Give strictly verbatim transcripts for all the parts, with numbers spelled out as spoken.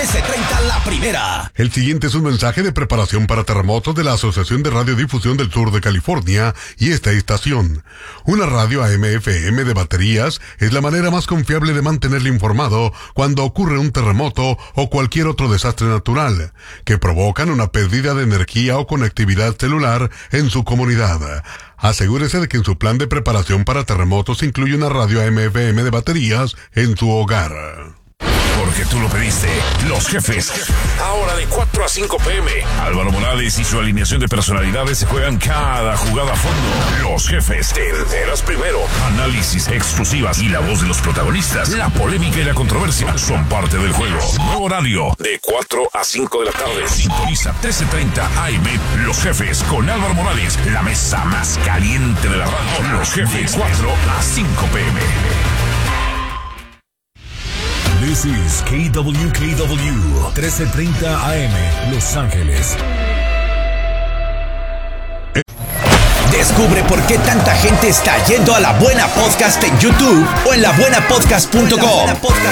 trece treinta La Primera. El siguiente es un mensaje de preparación para terremotos de la Asociación de Radiodifusión del Sur de California y esta estación. Una radio A M F M de baterías es la manera más confiable de mantenerle informado cuando ocurre un terremoto o cualquier otro desastre natural que provocan una pérdida de energía o conectividad celular en su comunidad. Asegúrese de que en su plan de preparación para terremotos incluye una radio A M F M de baterías en su hogar. Porque tú lo pediste. Los Jefes. Ahora de cuatro a cinco pe eme. Álvaro Morales y su alineación de personalidades se juegan cada jugada a fondo. Los Jefes. Te enteras primero. Análisis, exclusivas y la voz de los protagonistas. La polémica y la controversia son parte del juego. Nuevo horario de cuatro a cinco de la tarde. Sintoniza trece treinta A M. Los Jefes con Álvaro Morales. La mesa más caliente de la radio. Los Jefes. cuatro a cinco pe eme. This is K W K W trece treinta A M, Los Ángeles. Descubre por qué tanta gente está yendo a La Buena Podcast en YouTube o en la buena podcast punto com.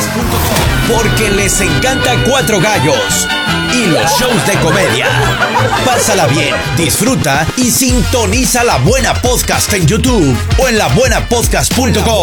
Porque les encanta Cuatro Gallos y los shows de comedia. Pásala bien, disfruta y sintoniza La Buena Podcast en YouTube o en la buena podcast punto com.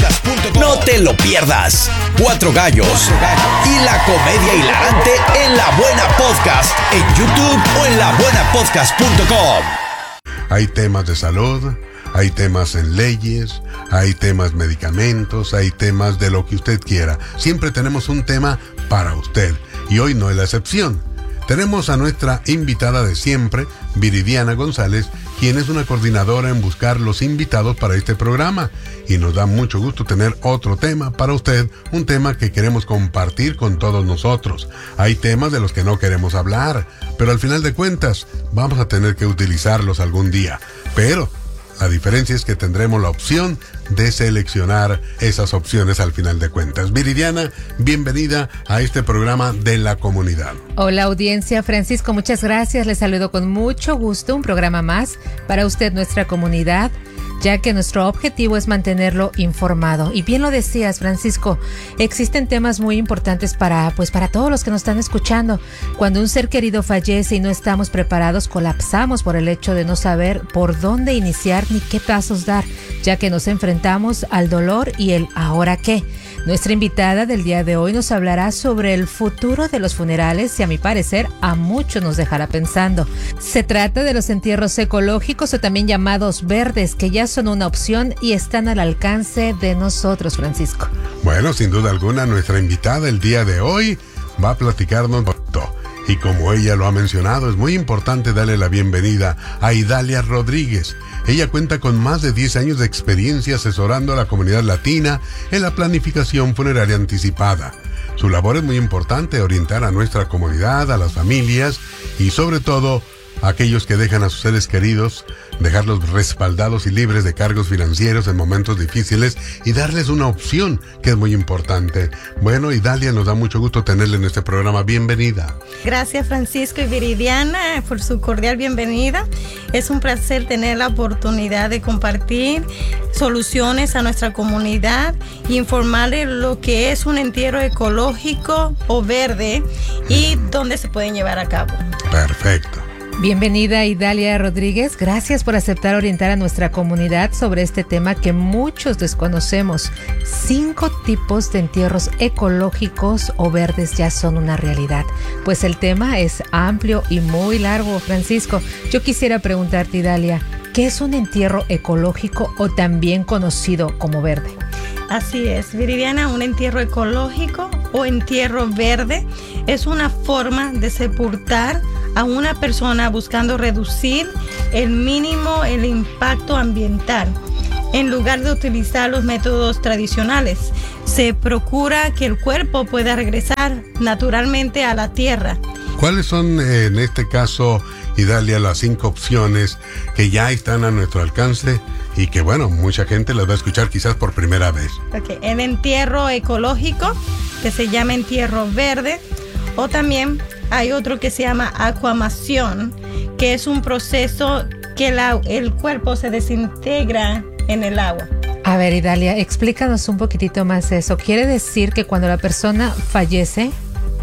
No te lo pierdas. Cuatro Gallos y la comedia hilarante en La Buena Podcast en YouTube o en la buena podcast punto com. Hay temas de salud, hay temas en leyes, hay temas medicamentos, hay temas de lo que usted quiera. Siempre tenemos un tema para usted y hoy no es la excepción. Tenemos a nuestra invitada de siempre, Viridiana González, quien es una coordinadora en buscar los invitados para este programa. Y nos da mucho gusto tener otro tema para usted, un tema que queremos compartir con todos nosotros. Hay temas de los que no queremos hablar, pero al final de cuentas vamos a tener que utilizarlos algún día. Pero la diferencia es que tendremos la opción de seleccionar esas opciones al final de cuentas. Viridiana, bienvenida a este programa de la comunidad. Hola audiencia, Francisco, muchas gracias. Les saludo con mucho gusto. Un programa más para usted, nuestra comunidad, ya que nuestro objetivo es mantenerlo informado. Y bien lo decías, Francisco, existen temas muy importantes para, pues, para todos los que nos están escuchando. Cuando un ser querido fallece y no estamos preparados, colapsamos por el hecho de no saber por dónde iniciar ni qué pasos dar, ya que nos enfrentamos al dolor y el ¿ahora qué? Nuestra invitada del día de hoy nos hablará sobre el futuro de los funerales y a mi parecer a muchos nos dejará pensando. Se trata de los entierros ecológicos o también llamados verdes, que ya son una opción y están al alcance de nosotros, Francisco. Bueno, sin duda alguna, nuestra invitada el día de hoy va a platicarnos todo. Y como ella lo ha mencionado, es muy importante darle la bienvenida a Idalia Rodríguez. Ella cuenta con más de diez años de experiencia asesorando a la comunidad latina en la planificación funeraria anticipada. Su labor es muy importante, orientar a nuestra comunidad, a las familias y sobre todo a aquellos que dejan a sus seres queridos, dejarlos respaldados y libres de cargos financieros en momentos difíciles y darles una opción que es muy importante. Bueno, Idalia, nos da mucho gusto tenerle en este programa. Bienvenida. Gracias, Francisco y Viridiana, por su cordial bienvenida. Es un placer tener la oportunidad de compartir soluciones a nuestra comunidad y informarles lo que es un entierro ecológico o verde y dónde se pueden llevar a cabo. Perfecto. Bienvenida, Idalia Rodríguez. Gracias por aceptar orientar a nuestra comunidad sobre este tema que muchos desconocemos. Cinco tipos de entierros ecológicos o verdes ya son una realidad. Pues el tema es amplio y muy largo, Francisco. Yo quisiera preguntarte, Idalia, ¿qué es un entierro ecológico o también conocido como verde? Así es, Viridiana, un entierro ecológico o entierro verde es una forma de sepultar a una persona buscando reducir el mínimo el impacto ambiental. En lugar de utilizar los métodos tradicionales, se procura que el cuerpo pueda regresar naturalmente a la tierra. ¿Cuáles son eh, en este caso, Idalia, las cinco opciones que ya están a nuestro alcance y que, bueno, mucha gente las va a escuchar quizás por primera vez? Okay. El entierro ecológico, que se llama entierro verde, o también hay otro que se llama acuamación, que es un proceso que la, el cuerpo se desintegra en el agua. A ver, Idalia, explícanos un poquitito más eso. ¿Quiere decir que cuando la persona fallece,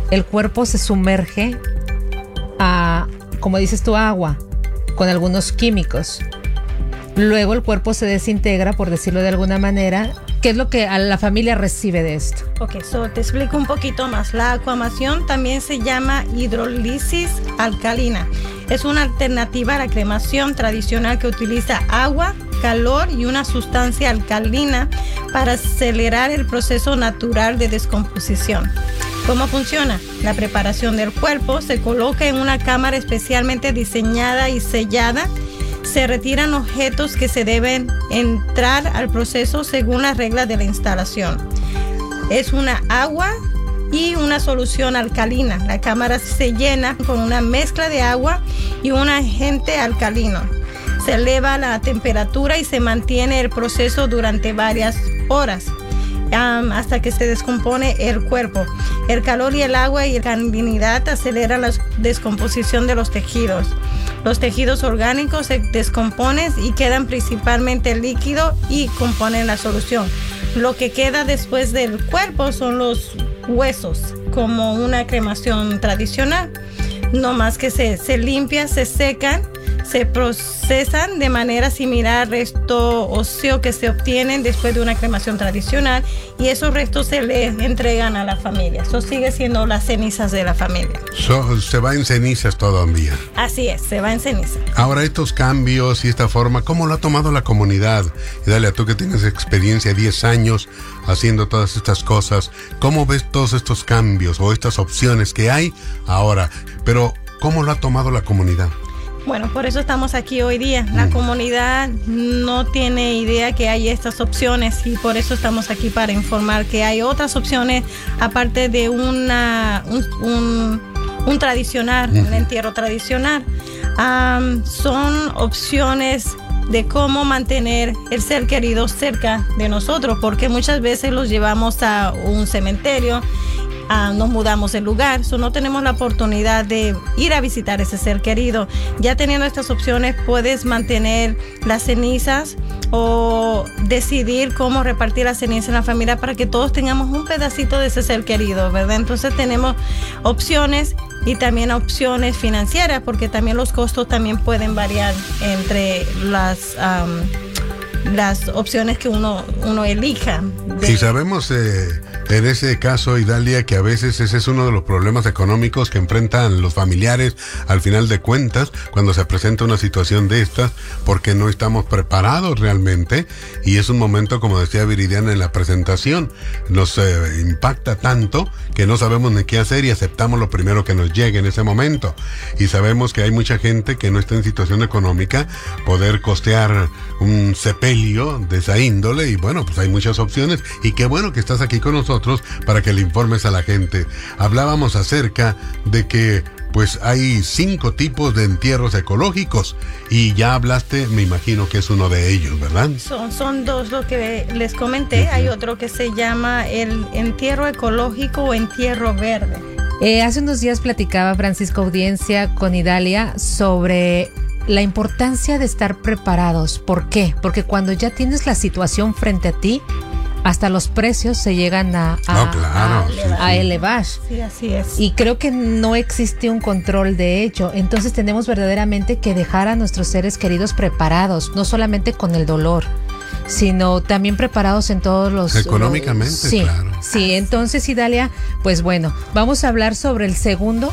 el cuerpo se sumerge a, como dices tú, agua, con algunos químicos. Luego el cuerpo se desintegra, por decirlo de alguna manera. ¿Qué es lo que a la familia recibe de esto? Ok, so te explico un poquito más. La acuamación también se llama hidrólisis alcalina. Es una alternativa a la cremación tradicional que utiliza agua, calor y una sustancia alcalina para acelerar el proceso natural de descomposición. ¿Cómo funciona? La preparación del cuerpo se coloca en una cámara especialmente diseñada y sellada. Se retiran objetos que se deben entrar al proceso según las reglas de la instalación. Es una agua y una solución alcalina. La cámara se llena con una mezcla de agua y un agente alcalino. Se eleva la temperatura y se mantiene el proceso durante varias horas um, hasta que se descompone el cuerpo. El calor y el agua y la alcalinidad aceleran la descomposición de los tejidos. Los tejidos orgánicos se descomponen y quedan principalmente líquido y componen la solución. Lo que queda después del cuerpo son los huesos, como una cremación tradicional. No más que se, se limpia, se secan, se procesan de manera similar al resto óseo que se obtienen después de una cremación tradicional, y esos restos se le entregan a la familia. Eso sigue siendo las cenizas de la familia. So, se va en cenizas todavía. Así es, se va en ceniza. Ahora, estos cambios y esta forma, ¿cómo lo ha tomado la comunidad? Y dale, a tú que tienes experiencia, diez años haciendo todas estas cosas, ¿cómo ves todos estos cambios o estas opciones que hay ahora? Pero, ¿cómo lo ha tomado la comunidad? Bueno, por eso estamos aquí hoy día. La mm. comunidad no tiene idea que hay estas opciones, y por eso estamos aquí para informar que hay otras opciones aparte de una, un, un, un tradicional, mm. un entierro tradicional. Um, son opciones de cómo mantener el ser querido cerca de nosotros, porque muchas veces los llevamos a un cementerio. Uh, nos mudamos de lugar, so no tenemos la oportunidad de ir a visitar ese ser querido. Ya teniendo estas opciones, puedes mantener las cenizas o decidir cómo repartir las cenizas en la familia para que todos tengamos un pedacito de ese ser querido, ¿verdad? Entonces tenemos opciones, y también opciones financieras, porque también los costos también pueden variar entre las um, las opciones que uno, uno elija. De... Y sabemos eh, en ese caso, Idalia, que a veces ese es uno de los problemas económicos que enfrentan los familiares al final de cuentas cuando se presenta una situación de estas, porque no estamos preparados realmente, y es un momento, como decía Viridiana en la presentación, nos eh, impacta tanto que no sabemos ni qué hacer y aceptamos lo primero que nos llegue en ese momento. Y sabemos que hay mucha gente que no está en situación económica poder costear un sepelio de esa índole, y bueno, pues hay muchas opciones, y qué bueno que estás aquí con nosotros para que le informes a la gente. Hablábamos acerca de que pues hay cinco tipos de entierros ecológicos, y ya hablaste, me imagino que es uno de ellos, ¿verdad? Son, son dos lo que les comenté. Uh-huh. Hay otro que se llama el entierro ecológico o entierro verde. Eh, hace unos días platicaba Francisco Audiencia con Idalia sobre la importancia de estar preparados. ¿Por qué? Porque cuando ya tienes la situación frente a ti, hasta los precios se llegan a, a, no, claro, a, sí, a sí. elevar. Sí, así es. Y creo que no existe un control de ello. Entonces tenemos verdaderamente que dejar a nuestros seres queridos preparados, no solamente con el dolor, sino también preparados en todos los... Económicamente, los, sí, claro. Sí, entonces, Idalia, pues bueno, vamos a hablar sobre el segundo...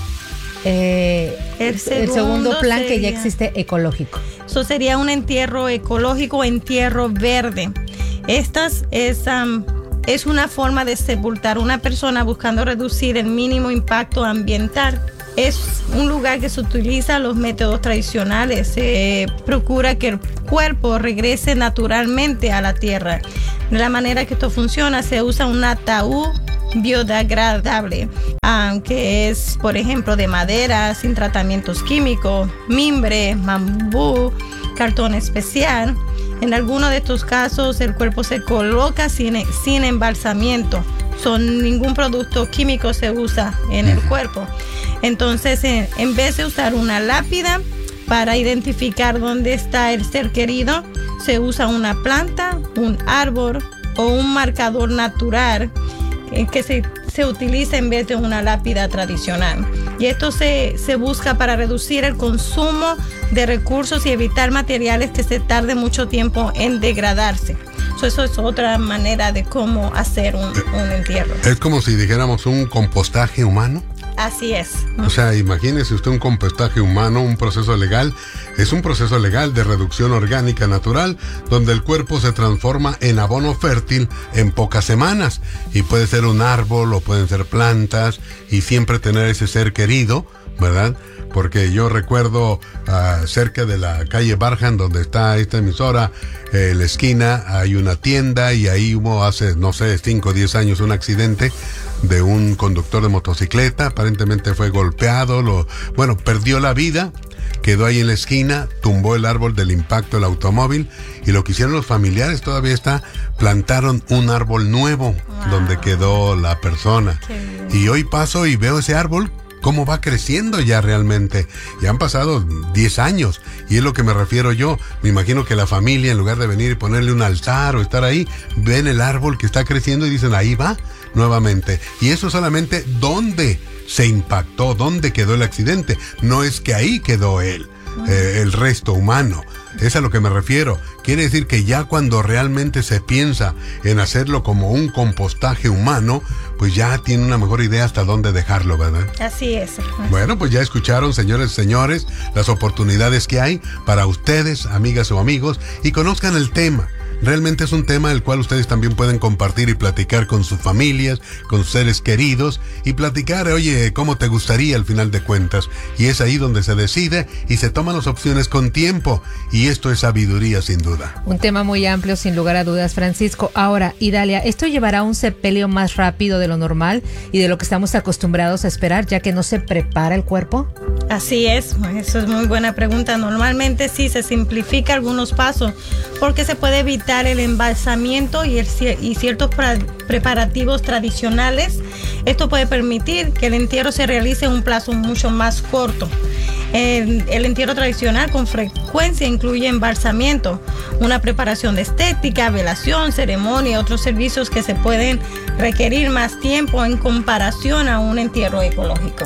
Eh, el, el, segundo el segundo plan sería, que ya existe ecológico. Eso sería un entierro ecológico o entierro verde. Estas es, um, es una forma de sepultar a una persona buscando reducir el mínimo impacto ambiental. Es un lugar que se utiliza los métodos tradicionales. Se procura que el cuerpo regrese naturalmente a la tierra. De la manera que esto funciona, se usa un ataúd biodegradable, um, que es, por ejemplo, de madera, sin tratamientos químicos, mimbre, bambú, cartón especial. En algunos de estos casos, el cuerpo se coloca sin, sin embalsamiento. Son, ningún producto químico se usa en el cuerpo. Entonces, en, en vez de usar una lápida para identificar dónde está el ser querido, se usa una planta, un árbol o un marcador natural que se, se utiliza en vez de una lápida tradicional. Y esto se, se busca para reducir el consumo de recursos y evitar materiales que se tarden mucho tiempo en degradarse. So, eso es otra manera de cómo hacer un, un entierro. Es como si dijéramos un compostaje humano. Así es. O sea, imagínese usted un compostaje humano, un proceso legal. Es un proceso legal de reducción orgánica natural, donde el cuerpo se transforma en abono fértil en pocas semanas. Y puede ser un árbol o pueden ser plantas, y siempre tener ese ser querido, ¿verdad? Porque yo recuerdo uh, cerca de la calle Barjan, donde está esta emisora, en eh, la esquina hay una tienda, y ahí hubo hace, no sé, cinco o diez años un accidente de un conductor de motocicleta. Aparentemente fue golpeado, lo, bueno, perdió la vida, quedó ahí en la esquina, tumbó el árbol del impacto del automóvil, y lo que hicieron los familiares todavía está, plantaron un árbol nuevo, wow, donde quedó la persona. Y hoy paso y veo ese árbol, cómo va creciendo ya realmente. Ya han pasado diez años, y es lo que me refiero yo. Me imagino que la familia, en lugar de venir y ponerle un altar o estar ahí, ven el árbol que está creciendo y dicen, ahí va nuevamente. Y eso solamente donde se impactó, donde quedó el accidente. No es que ahí quedó él, eh, el resto humano. Es a lo que me refiero. Quiere decir que ya cuando realmente se piensa en hacerlo como un compostaje humano, pues ya tiene una mejor idea hasta dónde dejarlo, ¿verdad? Así es. Bueno, pues ya escucharon, señores y señores, las oportunidades que hay para ustedes, amigas o amigos, y conozcan el tema. Realmente es un tema el cual ustedes también pueden compartir y platicar con sus familias, con sus seres queridos, y platicar, oye, ¿cómo te gustaría al final de cuentas? Y es ahí donde se decide y se toman las opciones con tiempo, y esto es sabiduría sin duda. Un tema muy amplio, sin lugar a dudas, Francisco. Ahora, Idalia, ¿esto llevará a un sepelio más rápido de lo normal y de lo que estamos acostumbrados a esperar, ya que no se prepara el cuerpo? Así es, eso es muy buena pregunta. Normalmente sí se simplifica algunos pasos, porque se puede evitar el embalsamiento y, el, y ciertos pra, preparativos tradicionales. Esto puede permitir que el entierro se realice en un plazo mucho más corto. El, el entierro tradicional con frecuencia incluye embalsamiento, una preparación de estética, velación, ceremonia y otros servicios que se pueden requerir más tiempo en comparación a un entierro ecológico.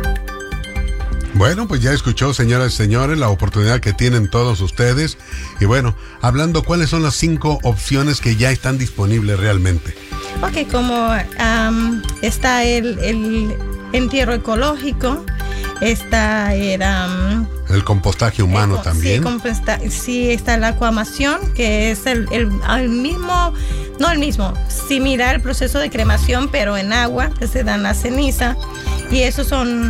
Bueno, pues ya escuchó, señoras y señores, la oportunidad que tienen todos ustedes. Y bueno, hablando, ¿cuáles son las cinco opciones que ya están disponibles realmente? Ok, como um, está el, el entierro ecológico, está el... Um, el compostaje humano el, también. Sí, composta, sí, está la acuamación, que es el, el, el mismo, no el mismo, similar al proceso de cremación, pero en agua, que se dan la ceniza. Y esos son...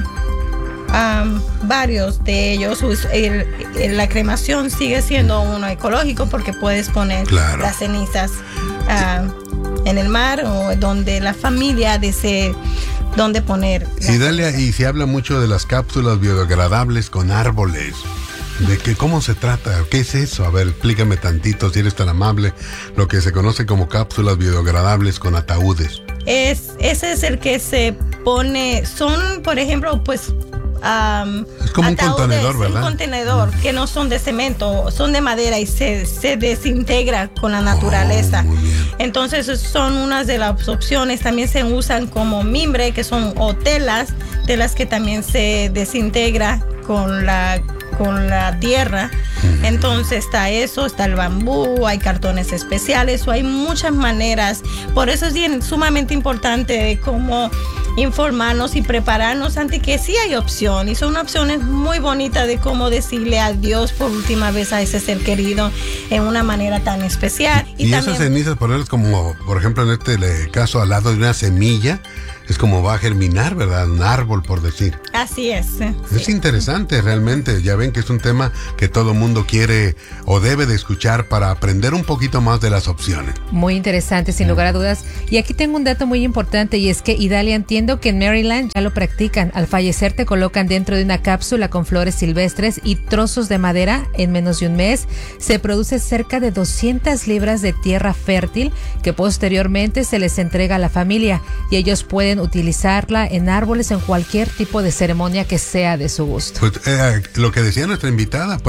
Um, varios de ellos. El, el, la cremación sigue siendo uno ecológico, porque puedes poner claro. las cenizas uh, en el mar, o donde la familia desee donde poner. Y Dalia, y se habla mucho de las cápsulas biodegradables con árboles. ¿De qué, cómo se trata? ¿Qué es eso? A ver, explícame tantito, si eres tan amable, lo que se conoce como cápsulas biodegradables con ataúdes. Es, ese es el que se pone, son, por ejemplo, pues... Um, es como un contenedor, ¿verdad? Un contenedor, que no son de cemento, son de madera y se, se desintegra con la naturaleza. Oh, entonces son unas de las opciones. También se usan como mimbre, que son o telas, telas que también se desintegra con la con la tierra. Entonces está eso, está el bambú, hay cartones especiales, o hay muchas maneras. Por eso es bien, sumamente importante de cómo informarnos y prepararnos ante que sí hay opción, y son opciones muy bonitas de cómo decirle adiós por última vez a ese ser querido en una manera tan especial. Y, y también, esas cenizas ponerlas como, por ejemplo, en este caso, al lado de una semilla, es como va a germinar, ¿verdad? Un árbol, por decir. Así es. Es sí. interesante, realmente. Ya ven que es un tema que todo mundo quiere o debe de escuchar para aprender un poquito más de las opciones. Muy interesante, sin lugar a dudas. Y aquí tengo un dato muy importante, y es que, Idalia, entiendo que en Maryland ya lo practican. Al fallecer te colocan dentro de una cápsula con flores silvestres y trozos de madera. En menos de un mes se produce cerca de doscientas libras de tierra fértil, que posteriormente se les entrega a la familia, y ellos pueden utilizarla en árboles en cualquier tipo de ceremonia que sea de su gusto. Pues eh, lo que decía nuestra invitada, puede com-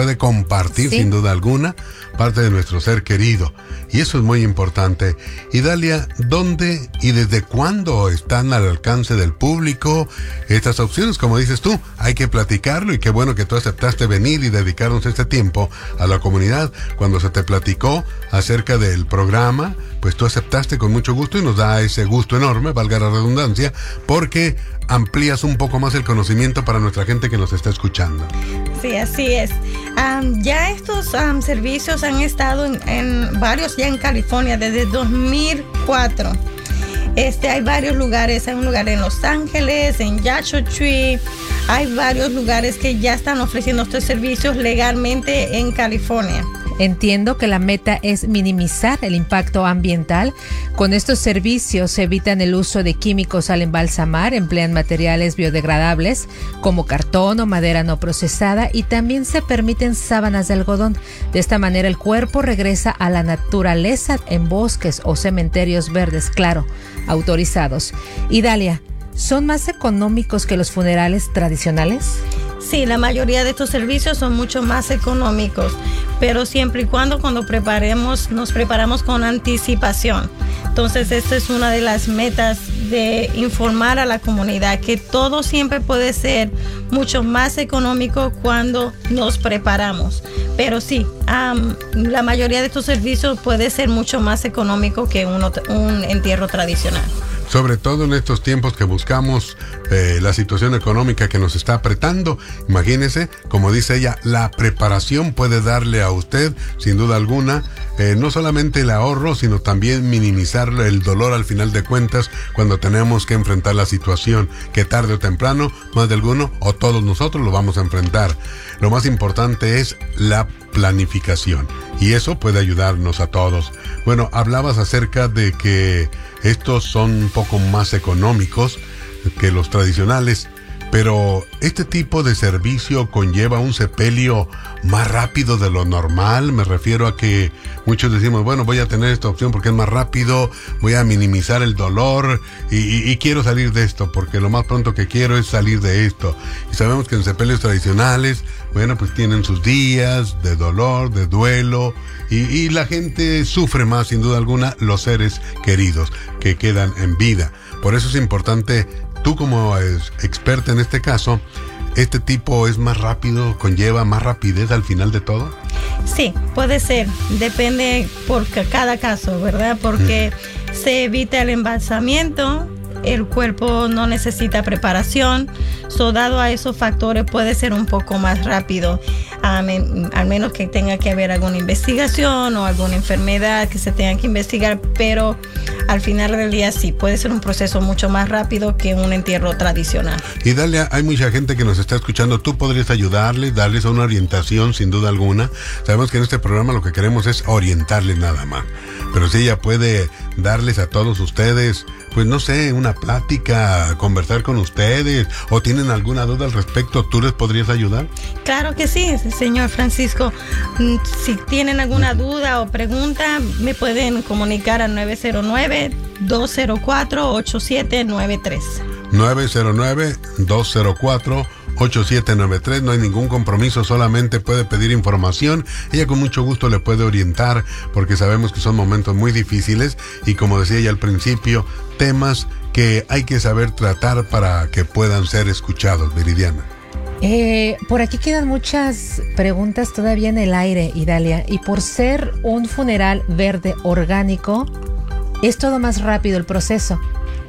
compartir, Sí. sin duda alguna, parte de nuestro ser querido. Y eso es muy importante. Y Dalia, ¿dónde y desde cuándo están al alcance del público estas opciones? Como dices tú, hay que platicarlo, y qué bueno que tú aceptaste venir y dedicarnos este tiempo a la comunidad. Cuando se te platicó acerca del programa, pues tú aceptaste con mucho gusto, y nos da ese gusto enorme, valga la redundancia, porque amplías un poco más el conocimiento para nuestra gente que nos está escuchando. Sí, así es. Um, ya estos um, servicios han estado en, en varios, ya en California desde dos mil cuatro. Este, hay varios lugares, hay un lugar en Los Ángeles, en Joshua Tree, hay varios lugares que ya están ofreciendo estos servicios legalmente en California. Entiendo que la meta es minimizar el impacto ambiental. Con estos servicios se evitan el uso de químicos al embalsamar, emplean materiales biodegradables como cartón o madera no procesada, y también se permiten sábanas de algodón. De esta manera el cuerpo regresa a la naturaleza en bosques o cementerios verdes, claro, autorizados. Y Dalia, ¿son más económicos que los funerales tradicionales? Sí, la mayoría de estos servicios son mucho más económicos, pero siempre y cuando cuando preparemos, nos preparamos con anticipación. Entonces, esta es una de las metas, de informar a la comunidad que todo siempre puede ser mucho más económico cuando nos preparamos. Pero sí, um, la mayoría de estos servicios puede ser mucho más económico que un, un entierro tradicional. Sobre todo en estos tiempos que buscamos eh, la situación económica que nos está apretando. Imagínese, como dice ella, la preparación puede darle a usted, sin duda alguna, eh, no solamente el ahorro, sino también minimizar el dolor al final de cuentas cuando tenemos que enfrentar la situación, que tarde o temprano, más de alguno o todos nosotros lo vamos a enfrentar. Lo más importante es la planificación, y eso puede ayudarnos a todos. Bueno, hablabas acerca de que estos son un poco más económicos que los tradicionales, pero este tipo de servicio conlleva un sepelio más rápido de lo normal. Me refiero a que muchos decimos, bueno, voy a tener esta opción porque es más rápido, voy a minimizar el dolor y, y, y quiero salir de esto porque lo más pronto que quiero es salir de esto. Y sabemos que en sepelios tradicionales, bueno, pues tienen sus días de dolor, de duelo, y, y la gente sufre más, sin duda alguna, los seres queridos que quedan en vida. Por eso es importante, tú como experta en este caso, ¿este tipo es más rápido, conlleva más rapidez al final de todo? Sí, puede ser, depende por cada caso, ¿verdad? Porque mm. se evita el embalsamiento, el cuerpo no necesita preparación, so, dado a esos factores puede ser un poco más rápido, um, al menos que tenga que haber alguna investigación o alguna enfermedad que se tenga que investigar, pero al final del día sí, puede ser un proceso mucho más rápido que un entierro tradicional. Y Dalia, hay mucha gente que nos está escuchando, tú podrías ayudarles, darles una orientación, sin duda alguna. Sabemos que en este programa lo que queremos es orientarles nada más, pero si ella puede darles a todos ustedes, pues no sé, una plática, conversar con ustedes, o tienen alguna duda al respecto, ¿tú les podrías ayudar? Claro que sí, señor Francisco. Si tienen alguna duda o pregunta, me pueden comunicar a nueve cero nueve, dos cero cuatro, ocho siete nueve tres. nueve cero nueve, dos cero cuatro, ocho siete nueve tres. No hay ningún compromiso, solamente puede pedir información. Ella con mucho gusto le puede orientar, porque sabemos que son momentos muy difíciles y, como decía ella al principio, temas que hay que saber tratar para que puedan ser escuchados. Viridiana. Eh, por aquí quedan muchas preguntas todavía en el aire, Idalia, y por ser un funeral verde orgánico, es todo más rápido el proceso.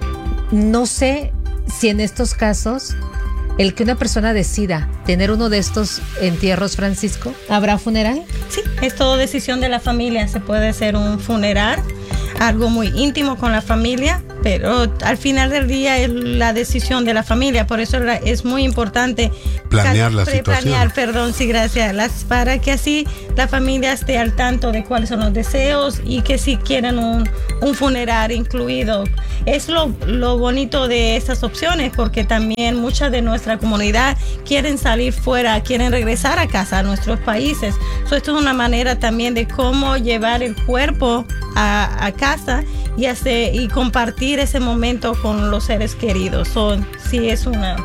No sé si en estos casos, el que una persona decida tener uno de estos entierros, Francisco, ¿habrá funeral? Sí, es todo decisión de la familia. Se puede hacer un funeral, algo muy íntimo con la familia, pero al final del día es la decisión de la familia. Por eso es muy importante planear la situación. Planear, perdón, sí, gracias. Las, para que así la familia esté al tanto de cuáles son los deseos y que si quieren un, un funeral incluido. Es lo, lo bonito de estas opciones, porque también mucha de nuestra comunidad quieren salir fuera, quieren regresar a casa, a nuestros países. So, esto es una manera también de cómo llevar el cuerpo a, a casa y, hacer, y compartir ese momento con los seres queridos. So, sí, es una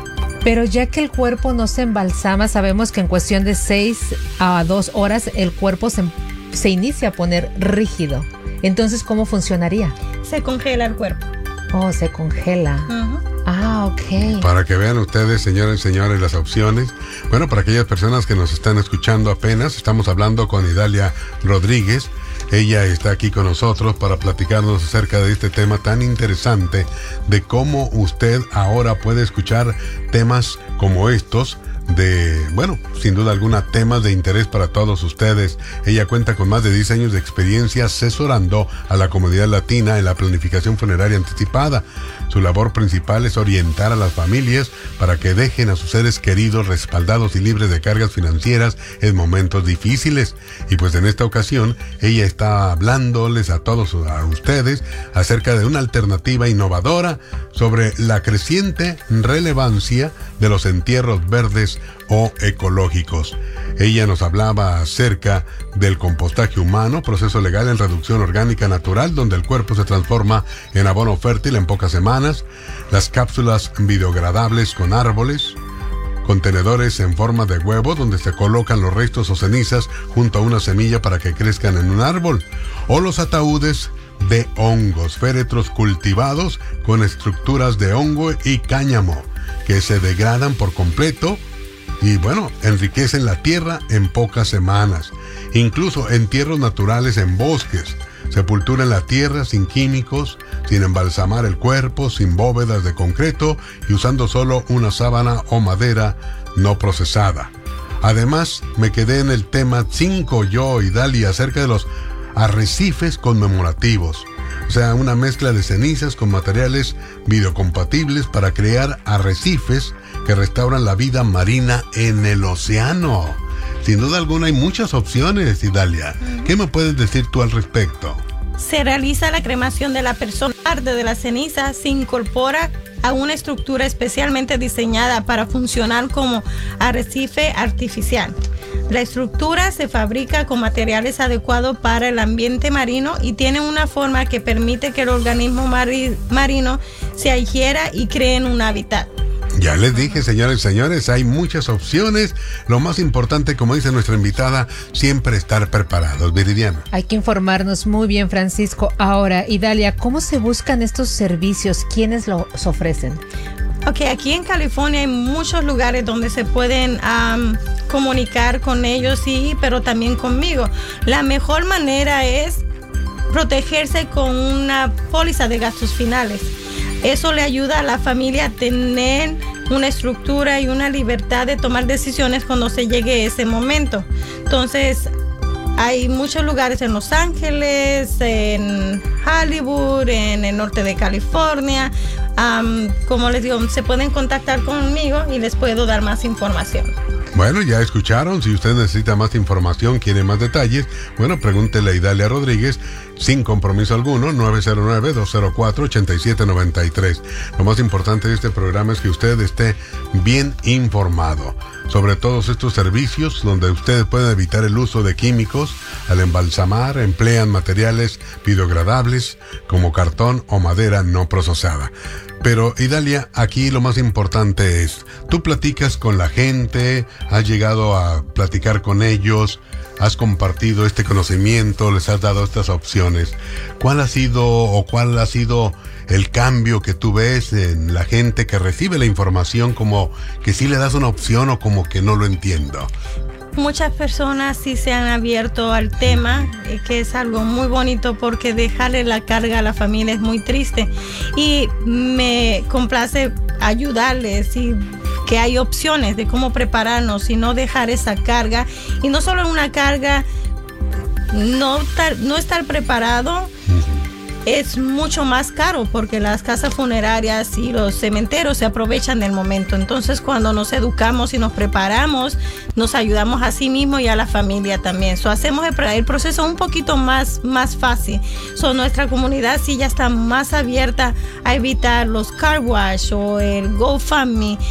Pero ya que el cuerpo no se embalsama, sabemos que en cuestión de seis a dos horas el cuerpo se, se inicia a poner rígido. Entonces, ¿cómo funcionaría? Se congela el cuerpo. Oh, se congela. Uh-huh. Ah, ok. Para que vean ustedes, señores y señores, las opciones. Bueno, para aquellas personas que nos están escuchando apenas, estamos hablando con Idalia Rodríguez. Ella está aquí con nosotros para platicarnos acerca de este tema tan interesante, de cómo usted ahora puede escuchar temas como estos, de, bueno, sin duda alguna, temas de interés para todos ustedes. Ella cuenta con más de diez años de experiencia asesorando a la comunidad latina en la planificación funeraria anticipada. Su labor principal es orientar a las familias para que dejen a sus seres queridos respaldados y libres de cargas financieras en momentos difíciles. Y pues en esta ocasión, ella está hablándoles a todos, a ustedes, acerca de una alternativa innovadora sobre la creciente relevancia de los entierros verdes o ecológicos. Ella nos hablaba acerca del compostaje humano, proceso legal en reducción orgánica natural, donde el cuerpo se transforma en abono fértil en pocas semanas, las cápsulas biodegradables con árboles, contenedores en forma de huevo donde se colocan los restos o cenizas junto a una semilla para que crezcan en un árbol, o los ataúdes de hongos, féretros cultivados con estructuras de hongo y cáñamo que se degradan por completo y, bueno, enriquecen la tierra en pocas semanas. Incluso entierros naturales en bosques, sepultura en la tierra sin químicos, sin embalsamar el cuerpo, sin bóvedas de concreto y usando solo una sábana o madera no procesada. Además, me quedé en el tema cinco yo y Idalia acerca de los arrecifes conmemorativos. O sea, una mezcla de cenizas con materiales biocompatibles para crear arrecifes que restauran la vida marina en el océano. Sin duda alguna hay muchas opciones, Idalia. ¿Qué me puedes decir tú al respecto? Se realiza la cremación de la persona. Parte de la ceniza se incorpora a una estructura especialmente diseñada para funcionar como arrecife artificial. La estructura se fabrica con materiales adecuados para el ambiente marino y tiene una forma que permite que el organismo mari- marino se adhiera y cree un hábitat. Ya les dije, señores y señores, hay muchas opciones. Lo más importante, como dice nuestra invitada, siempre estar preparados. Viridiana. Hay que informarnos muy bien, Francisco. Ahora, Idalia, ¿cómo se buscan estos servicios? ¿Quiénes los ofrecen? Ok, aquí en California hay muchos lugares donde se pueden um, comunicar con ellos, sí, pero también conmigo. La mejor manera es protegerse con una póliza de gastos finales. Eso le ayuda a la familia a tener una estructura y una libertad de tomar decisiones cuando se llegue ese momento. Entonces, hay muchos lugares en Los Ángeles, en Hollywood, en el norte de California. Um, como les digo, se pueden contactar conmigo y les puedo dar más información. Bueno, ya escucharon. Si usted necesita más información, quiere más detalles, bueno, pregúntele a Idalia Rodríguez, sin compromiso alguno, nueve cero nueve, dos cero cuatro, ocho siete nueve tres. Lo más importante de este programa es que usted esté bien informado sobre todos estos servicios donde usted puede evitar el uso de químicos. Al embalsamar, emplean materiales biodegradables como cartón o madera no procesada. Pero, Idalia, aquí lo más importante es, tú platicas con la gente, has llegado a platicar con ellos, has compartido este conocimiento, les has dado estas opciones. ¿Cuál ha sido o cuál ha sido el cambio que tú ves en la gente que recibe la información, como que sí le das una opción o como que no lo entiendo? Muchas personas sí se han abierto al tema, eh, que es algo muy bonito porque dejarle la carga a la familia es muy triste. Y me complace ayudarles y que hay opciones de cómo prepararnos y no dejar esa carga. Y no solo una carga, no, tar, no estar preparado es mucho más caro porque las casas funerarias y los cementerios se aprovechan del momento. Entonces, cuando nos educamos y nos preparamos, nos ayudamos a sí mismos y a la familia también. So, hacemos el, el proceso un poquito más, más fácil. So, nuestra comunidad sí ya está más abierta a evitar los car wash o el GoFundMe